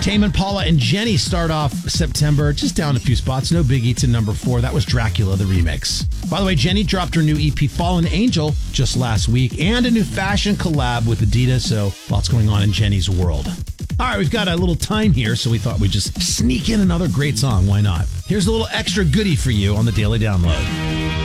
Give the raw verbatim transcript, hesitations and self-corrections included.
Tame Impala and Jenny start off September, just down a few spots. No biggie to number four. That was Dracula, the remix. By the way, Jenny dropped her new E P, Fallen Angel, just last week, and a new fashion collab with Adidas, so lots going on in Jenny's world. All right, we've got a little time here, so we thought we'd just sneak in another great song. Why not? Here's a little extra goodie for you on the Daily Download.